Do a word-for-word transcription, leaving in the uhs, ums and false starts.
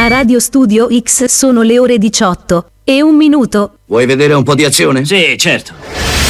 A Radio Studio X sono le ore diciotto e un minuto. Vuoi vedere un po' di azione? Sì, certo.